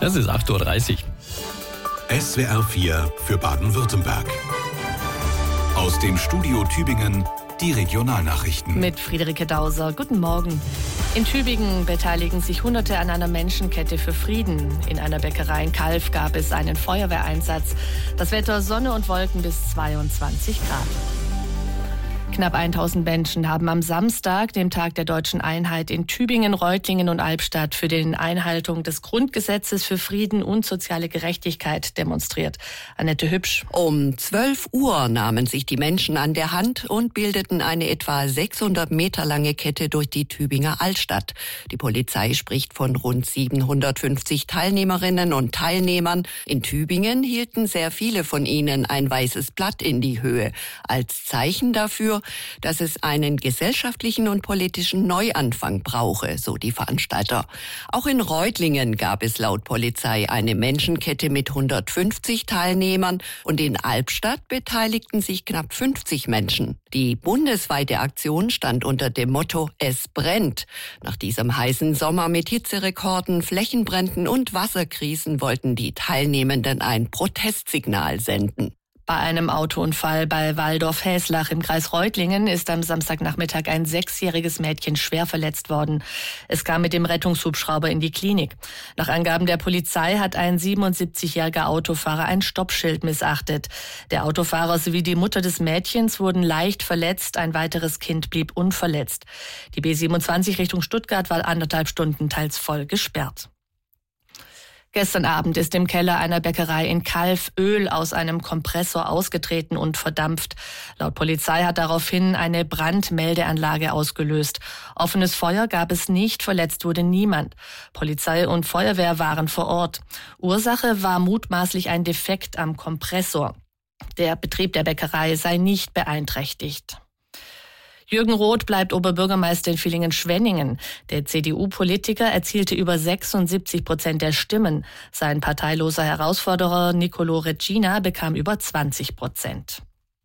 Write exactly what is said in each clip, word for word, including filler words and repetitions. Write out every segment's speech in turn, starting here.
Es ist acht Uhr dreißig. S W R vier für Baden-Württemberg. Aus dem Studio Tübingen die Regionalnachrichten. Mit Friederike Dauser. Guten Morgen. In Tübingen beteiligen sich Hunderte an einer Menschenkette für Frieden. In einer Bäckerei in Calw gab es einen Feuerwehreinsatz. Das Wetter Sonne und Wolken bis zweiundzwanzig Grad. Knapp tausend Menschen haben am Samstag, dem Tag der Deutschen Einheit, in Tübingen, Reutlingen und Albstadt für die Einhaltung des Grundgesetzes für Frieden und soziale Gerechtigkeit demonstriert. Annette Hübsch. Um zwölf Uhr nahmen sich die Menschen an der Hand und bildeten eine etwa sechshundert Meter lange Kette durch die Tübinger Altstadt. Die Polizei spricht von rund siebenhundertfünfzig Teilnehmerinnen und Teilnehmern. In Tübingen hielten sehr viele von ihnen ein weißes Blatt in die Höhe, als Zeichen dafür, dass es einen gesellschaftlichen und politischen Neuanfang brauche, so die Veranstalter. Auch in Reutlingen gab es laut Polizei eine Menschenkette mit hundertfünfzig Teilnehmern und in Albstadt beteiligten sich knapp fünfzig Menschen. Die bundesweite Aktion stand unter dem Motto Es brennt. Nach diesem heißen Sommer mit Hitzerekorden, Flächenbränden und Wasserkrisen wollten die Teilnehmenden ein Protestsignal senden. Bei einem Autounfall bei Walldorf-Häslach im Kreis Reutlingen ist am Samstagnachmittag ein sechsjähriges Mädchen schwer verletzt worden. Es kam mit dem Rettungshubschrauber in die Klinik. Nach Angaben der Polizei hat ein siebenundsiebzigjähriger Autofahrer ein Stoppschild missachtet. Der Autofahrer sowie die Mutter des Mädchens wurden leicht verletzt, ein weiteres Kind blieb unverletzt. Die B siebenundzwanzig Richtung Stuttgart war anderthalb Stunden teils voll gesperrt. Gestern Abend ist im Keller einer Bäckerei in Calw Öl aus einem Kompressor ausgetreten und verdampft. Laut Polizei hat daraufhin eine Brandmeldeanlage ausgelöst. Offenes Feuer gab es nicht, verletzt wurde niemand. Polizei und Feuerwehr waren vor Ort. Ursache war mutmaßlich ein Defekt am Kompressor. Der Betrieb der Bäckerei sei nicht beeinträchtigt. Jürgen Roth bleibt Oberbürgermeister in Villingen-Schwenningen. Der C D U-Politiker erzielte über sechsundsiebzig Prozent der Stimmen. Sein parteiloser Herausforderer Nicolo Regina bekam über zwanzig Prozent.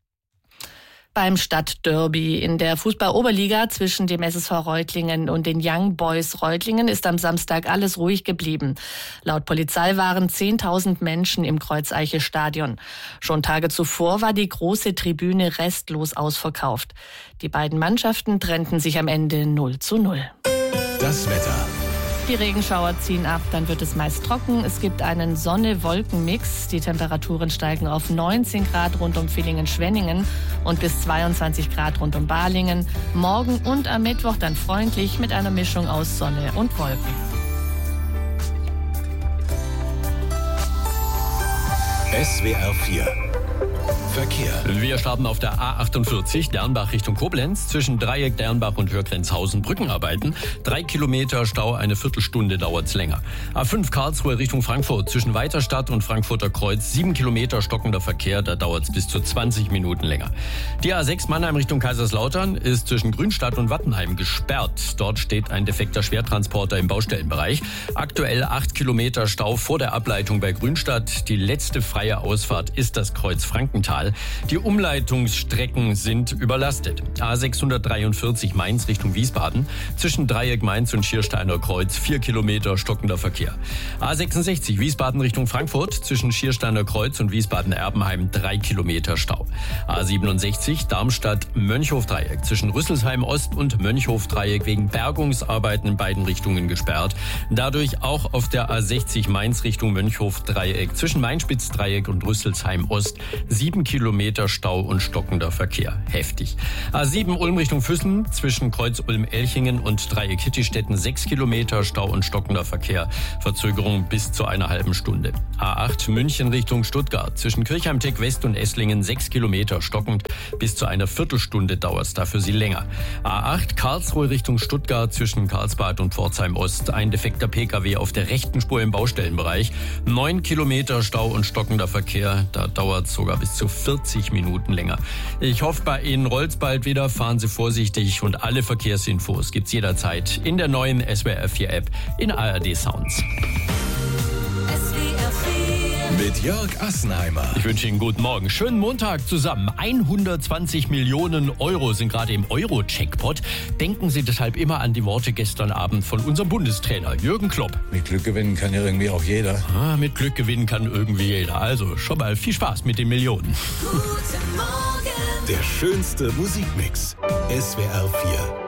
Beim Stadtderby in der Fußball-Oberliga zwischen dem S S V Reutlingen und den Young Boys Reutlingen ist am Samstag alles ruhig geblieben. Laut Polizei waren zehntausend Menschen im Kreuzeiche-Stadion. Schon Tage zuvor war die große Tribüne restlos ausverkauft. Die beiden Mannschaften trennten sich am Ende null zu null. Das Wetter. Die Regenschauer ziehen ab, dann wird es meist trocken. Es gibt einen Sonne-Wolken-Mix. Die Temperaturen steigen auf neunzehn Grad rund um Villingen-Schwenningen und bis zweiundzwanzig Grad rund um Balingen. Morgen und am Mittwoch dann freundlich mit einer Mischung aus Sonne und Wolken. S W R vier Verkehr. Wir starten auf der A achtundvierzig, Dernbach Richtung Koblenz. Zwischen Dreieck, Dernbach und Hörgrenzhausen Brückenarbeiten. Drei Kilometer Stau, eine Viertelstunde dauert's länger. A fünf Karlsruhe Richtung Frankfurt. Zwischen Weiterstadt und Frankfurter Kreuz sieben Kilometer stockender Verkehr. Da dauert's bis zu zwanzig Minuten länger. Die A sechs Mannheim Richtung Kaiserslautern ist zwischen Grünstadt und Wattenheim gesperrt. Dort steht ein defekter Schwertransporter im Baustellenbereich. Aktuell acht Kilometer Stau vor der Ableitung bei Grünstadt. Die letzte freie Ausfahrt ist das Kreuz Frankenthal. Die Umleitungsstrecken sind überlastet. A sechshundertdreiundvierzig Mainz Richtung Wiesbaden. Zwischen Dreieck Mainz und Schiersteiner Kreuz vier Kilometer stockender Verkehr. A sechsundsechzig Wiesbaden Richtung Frankfurt. Zwischen Schiersteiner Kreuz und Wiesbaden-Erbenheim drei Kilometer Stau. A siebenundsechzig Darmstadt-Mönchhof-Dreieck. Zwischen Rüsselsheim Ost und Mönchhof-Dreieck wegen Bergungsarbeiten in beiden Richtungen gesperrt. Dadurch auch auf der A sechzig Mainz Richtung Mönchhof-Dreieck. Zwischen Mainspitz-Dreieck und Rüsselsheim Ost sieben Kilometer Stau und stockender Verkehr. Heftig. A sieben Ulm Richtung Füssen. Zwischen Kreuz Ulm-Elchingen und Dreieck Hittistetten sechs Kilometer Stau und stockender Verkehr. Verzögerung bis zu einer halben Stunde. A acht München Richtung Stuttgart. Zwischen Kirchheim-Tech West und Esslingen sechs Kilometer stockend. Bis zu einer Viertelstunde dauert es dafür sie länger. A acht Karlsruhe Richtung Stuttgart. Zwischen Karlsbad und Pforzheim Ost. Ein defekter P K W auf der rechten Spur im Baustellenbereich. neun Kilometer Stau und stockender Verkehr. Da dauert es sogar bis zu vierzig Minuten länger. Ich hoffe, bei Ihnen rollt's bald wieder. Fahren Sie vorsichtig und alle Verkehrsinfos gibt's jederzeit in der neuen S W R vier App in A R D Sounds. S W R Mit Jörg Assenheimer. Ich wünsche Ihnen guten Morgen. Schönen Montag zusammen. hundertzwanzig Millionen Euro sind gerade im Euro-Jackpot. Denken Sie deshalb immer an die Worte gestern Abend von unserem Bundestrainer Jürgen Klopp. Mit Glück gewinnen kann ja irgendwie auch jeder. Ah, mit Glück gewinnen kann irgendwie jeder. Also schon mal viel Spaß mit den Millionen. Der schönste Musikmix. S W R vier.